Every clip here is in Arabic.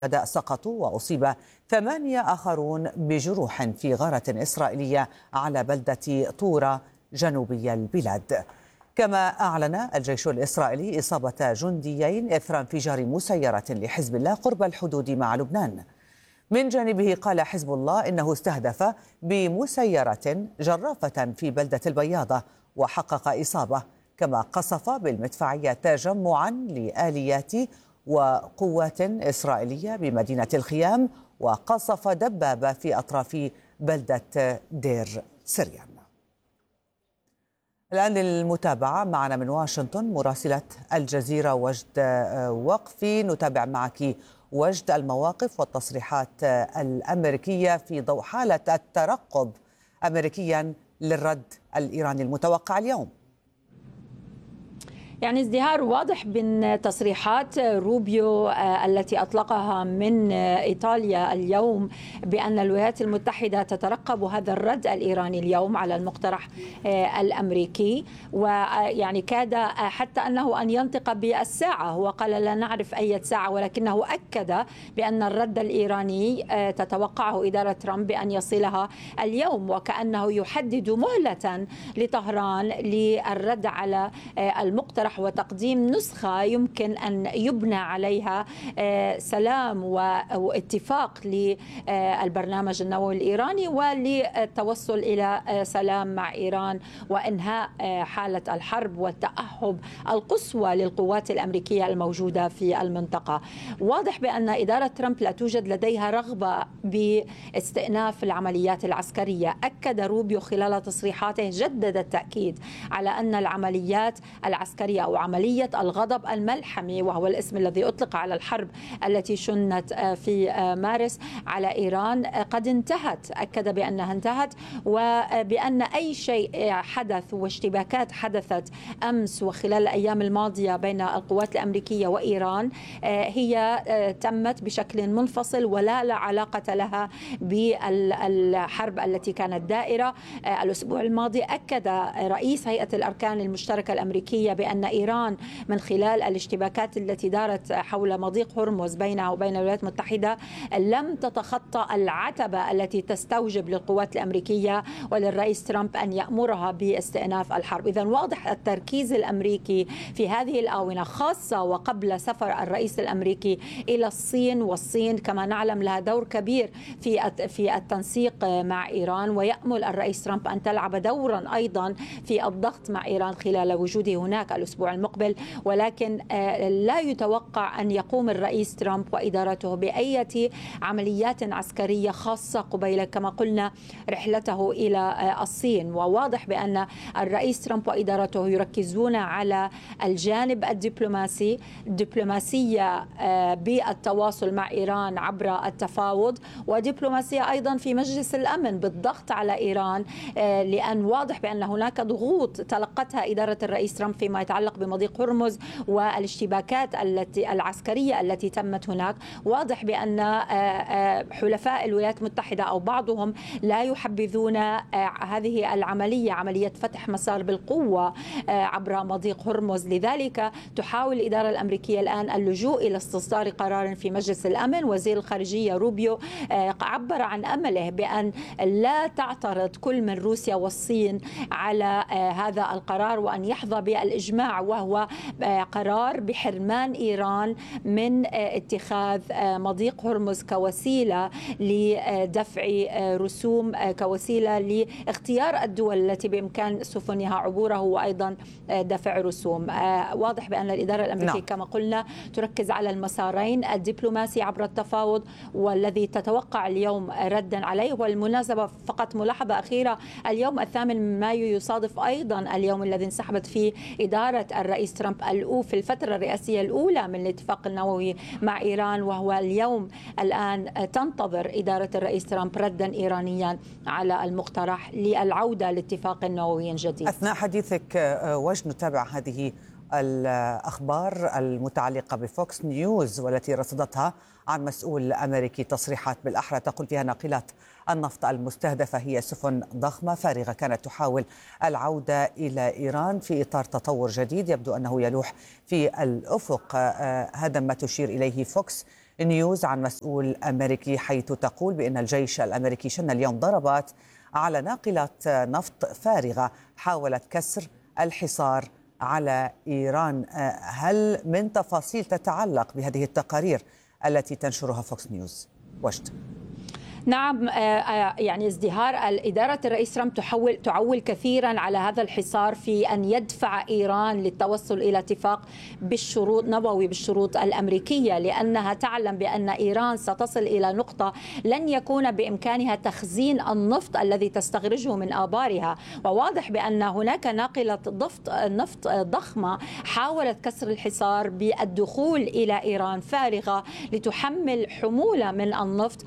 سقطوا وأصيب 8 آخرون بجروح في غارة إسرائيلية على بلدة طورة جنوبي البلاد. كما أعلن الجيش الإسرائيلي إصابة جنديين إثر انفجار مسيرة لحزب الله قرب الحدود مع لبنان. من جانبه قال حزب الله إنه استهدف بمسيرة جرافة في بلدة البياضة وحقق إصابة، كما قصف بالمدفعية تجمعا لآليات وقوات إسرائيلية بمدينة الخيام، وقصف دبابة في أطراف بلدة دير سريان. الآن للمتابعة معنا من واشنطن مراسلة الجزيرة وجد وقفي. نتابع معك وجد المواقف والتصريحات الأمريكية في ضوء حالة الترقب أمريكيا للرد الإيراني المتوقع اليوم. يعني ازدهار واضح بين تصريحات روبيو التي أطلقها من إيطاليا اليوم بأن الولايات المتحدة تترقب هذا الرد الإيراني اليوم على المقترح الأمريكي، ويعني كاد حتى أنه أن ينطق بالساعة. هو قال لا نعرف أي ساعة، ولكنه أكد بأن الرد الإيراني تتوقعه إدارة ترامب بأن يصلها اليوم، وكأنه يحدد مهلة لطهران للرد على المقترح وتقديم نسخة يمكن أن يبنى عليها سلام واتفاق للبرنامج النووي الإيراني وللتوصل إلى سلام مع إيران وإنهاء حالة الحرب والتأهب القصوى للقوات الأمريكية الموجودة في المنطقة. واضح بأن إدارة ترامب لا توجد لديها رغبة باستئناف العمليات العسكرية. أكد روبيو خلال تصريحاته، جدد التأكيد على أن العمليات العسكرية أو عملية الغضب الملحمي، وهو الاسم الذي أطلق على الحرب التي شنت في مارس على إيران، قد انتهت. أكد بأنها انتهت وبأن أي شيء حدث واشتباكات حدثت أمس وخلال الأيام الماضية بين القوات الأمريكية وإيران هي تمت بشكل منفصل ولا علاقة لها بالحرب التي كانت دائرة. الأسبوع الماضي أكد رئيس هيئة الأركان المشتركة الأمريكية بأن إيران من خلال الاشتباكات التي دارت حول مضيق هرمز بينها وبين الولايات المتحدة لم تتخطى العتبة التي تستوجب للقوات الأمريكية وللرئيس ترامب أن يأمرها باستئناف الحرب. إذن واضح التركيز الأمريكي في هذه الآونة، خاصة وقبل سفر الرئيس الأمريكي إلى الصين، والصين كما نعلم لها دور كبير في التنسيق مع إيران، ويأمل الرئيس ترامب أن تلعب دورا أيضا في الضغط مع إيران خلال وجوده هناك الأسبوع المقبل. ولكن لا يتوقع أن يقوم الرئيس ترامب وإدارته بأي عمليات عسكرية خاصة قبيل كما قلنا رحلته إلى الصين. وواضح بأن الرئيس ترامب وإدارته يركزون على الجانب الدبلوماسي، الدبلوماسية بالتواصل مع إيران عبر التفاوض، ودبلوماسية أيضا في مجلس الأمن بالضغط على إيران، لأن واضح بأن هناك ضغوط تلقتها إدارة الرئيس ترامب فيما يتعلق بمضيق هرمز والاشتباكات العسكرية التي تمت هناك. واضح بأن حلفاء الولايات المتحدة أو بعضهم لا يحبذون هذه العملية، عملية فتح مسار بالقوة عبر مضيق هرمز. لذلك تحاول الإدارة الأمريكية الآن اللجوء إلى استصدار قرار في مجلس الأمن. وزير الخارجية روبيو عبر عن أمله بأن لا تعترض كل من روسيا والصين على هذا القرار، وأن يحظى بالإجماع، وهو قرار بحرمان إيران من اتخاذ مضيق هرمز كوسيلة لدفع رسوم، كوسيلة لاختيار الدول التي بإمكان سفنها عبوره وأيضا دفع رسوم. واضح بأن الإدارة الأمريكية كما قلنا تركز على المسارين، الدبلوماسي عبر التفاوض والذي تتوقع اليوم ردا عليه. والمناسبة فقط ملاحظة أخيرة، اليوم 8 مايو يصادف أيضا اليوم الذي انسحبت فيه إدارة الرئيس ترامب في الفترة الرئاسية الأولى من الاتفاق النووي مع إيران، وهو اليوم الآن تنتظر إدارة الرئيس ترامب ردا إيرانيا على المقترح للعودة لاتفاق نووي جديد. أثناء حديثك وجه نتابع هذه الأخبار المتعلقة بفوكس نيوز والتي رصدتها عن مسؤول أمريكي تصريحات بالأحرى تقول فيها ناقلات النفط المستهدفة هي سفن ضخمة فارغة كانت تحاول العودة إلى إيران في إطار تطور جديد يبدو أنه يلوح في الأفق. هذا ما تشير إليه فوكس نيوز عن مسؤول أمريكي حيث تقول بأن الجيش الأمريكي شن اليوم ضربات على ناقلات نفط فارغة حاولت كسر الحصار على إيران. هل من تفاصيل تتعلق بهذه التقارير التي تنشرها فوكس نيوز؟ وجد. نعم، يعني ازدهار إدارة الرئيس ترامب تعول كثيرا على هذا الحصار في أن يدفع إيران للتوصل إلى اتفاق بالشروط نبوي بالشروط الأمريكية، لأنها تعلم بأن إيران ستصل إلى نقطة لن يكون بإمكانها تخزين النفط الذي تستخرجه من آبارها. وواضح بأن هناك ناقلة نفط ضخمة حاولت كسر الحصار بالدخول إلى إيران فارغة لتحمل حمولة من النفط،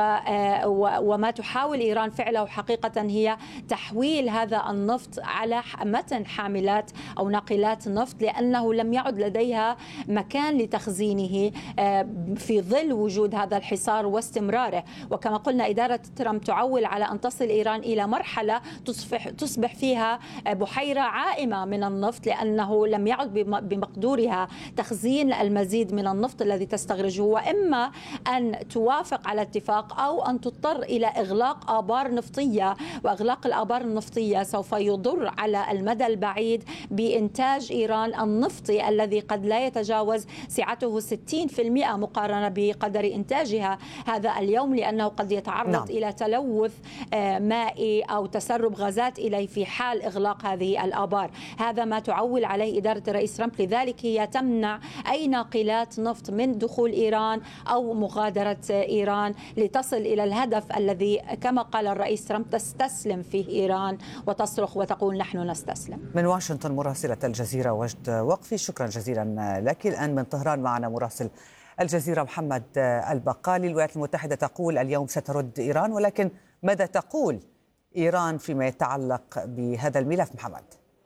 وما تحاول إيران فعله حقيقة هي تحويل هذا النفط على متن حاملات أو ناقلات نفط، لأنه لم يعد لديها مكان لتخزينه في ظل وجود هذا الحصار واستمراره. وكما قلنا إدارة ترامب تعول على أن تصل إيران إلى مرحلة تصبح فيها بحيرة عائمة من النفط، لأنه لم يعد بمقدورها تخزين المزيد من النفط الذي تستخرجه، وإما أن توافق على اتفاق أو أن تضطر إلى إغلاق آبار نفطية. وإغلاق الآبار النفطية سوف يضر على المدى البعيد بإنتاج إيران النفطي الذي قد لا يتجاوز سعته 60% مقارنة بقدر إنتاجها هذا اليوم، لأنه قد يتعرض إلى تلوث مائي أو تسرب غازات إليه في حال إغلاق هذه الآبار. هذا ما تعول عليه إدارة الرئيس ترامب، لذلك هي تمنع أي ناقلات نفط من دخول إيران أو مغادرة إيران لتصل إلى الهدف الذي كما قال الرئيس ترامب تستسلم فيه إيران وتصرخ وتقول نحن نستسلم. من واشنطن مراسلة الجزيرة وجد وقفي، شكرا جزيلا لك. الآن من طهران معنا مراسل الجزيرة محمد البقالي. الولايات المتحدة تقول اليوم سترد إيران، ولكن ماذا تقول إيران فيما يتعلق بهذا الملف محمد؟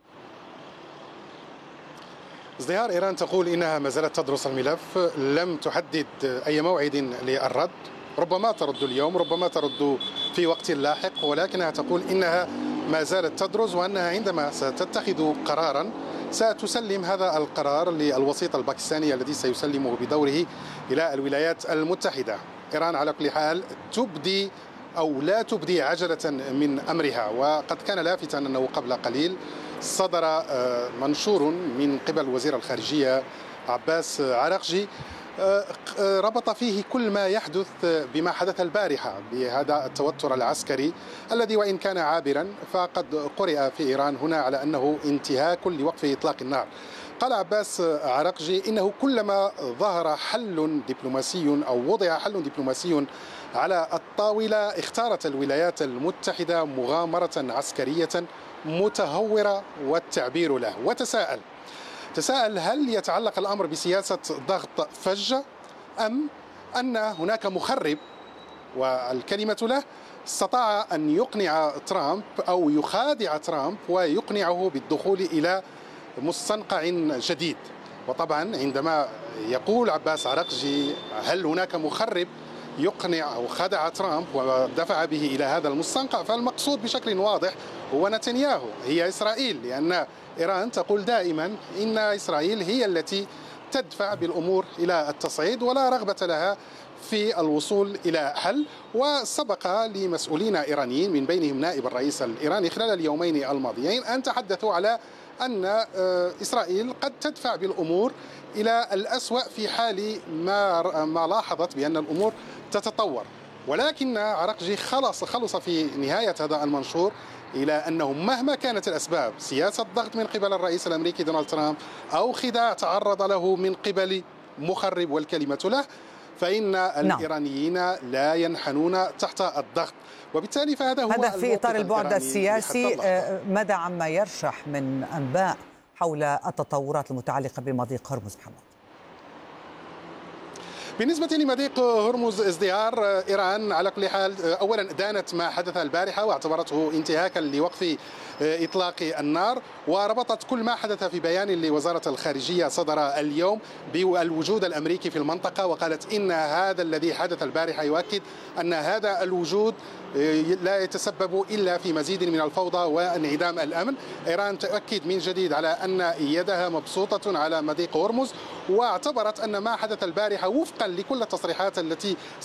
ازدهار، إيران تقول إنها ما زالت تدرس الملف، لم تحدد أي موعد للرد، ربما ترد اليوم ربما ترد في وقت لاحق، ولكنها تقول إنها ما زالت تدرس، وأنها عندما ستتخذ قرارا ستسلم هذا القرار للوسيط الباكستاني الذي سيسلمه بدوره إلى الولايات المتحدة. إيران على كل حال تبدي أو لا تبدي عجلة من أمرها، وقد كان لافتا أنه قبل قليل صدر منشور من قبل وزير الخارجية عباس عراقجي ربط فيه كل ما يحدث بما حدث البارحة بهذا التوتر العسكري الذي وإن كان عابرا فقد قرئ في إيران هنا على أنه انتهاك لوقف إطلاق النار. قال عباس عراقجي إنه كلما ظهر حل دبلوماسي أو وضع حل دبلوماسي على الطاولة اختارت الولايات المتحدة مغامرة عسكرية متهورة والتعبير له. تساءل هل يتعلق الأمر بسياسة ضغط فجة أم أن هناك مخرب، والكلمة له استطاع أن يقنع ترامب أو يخادع ترامب ويقنعه بالدخول إلى مستنقع جديد. وطبعا عندما يقول عباس عراقجي هل هناك مخرب يقنع أو خدع ترامب ودفع به إلى هذا المستنقع، فالمقصود بشكل واضح هو نتنياهو، هي إسرائيل، لأن إيران تقول دائما إن إسرائيل هي التي تدفع بالأمور إلى التصعيد ولا رغبة لها في الوصول إلى حل. وسبق لمسؤولين إيرانيين من بينهم نائب الرئيس الإيراني خلال اليومين الماضيين أن تحدثوا على أن إسرائيل قد تدفع بالأمور إلى الأسوأ في حال ما لاحظت بأن الأمور تتطور. ولكن عراقجي خلص في نهاية هذا المنشور إلى أنه مهما كانت الأسباب، سياسة ضغط من قبل الرئيس الأمريكي دونالد ترامب أو خداع تعرض له من قبل مخرب والكلمة له، فإن الإيرانيين لا ينحنون تحت الضغط. وبالتالي فهذا هو في إطار البعد السياسي. ماذا عما يرشح من أنباء حول التطورات المتعلقة بمضيق هرمز محمد؟ بالنسبة لمضيق هرمز ازدهار، إيران على كل حال أولا دانت ما حدث البارحة واعتبرته انتهاكا لوقف إطلاق النار، وربطت كل ما حدث في بيان لوزارة الخارجية صدر اليوم بالوجود الأمريكي في المنطقة، وقالت إن هذا الذي حدث البارحة يؤكد أن هذا الوجود لا يتسبب إلا في مزيد من الفوضى وانعدام الأمن. إيران تؤكد من جديد على أن يدها مبسوطة على مضيق هرمز، واعتبرت أن ما حدث البارحة وفقا لكل التصريحات التي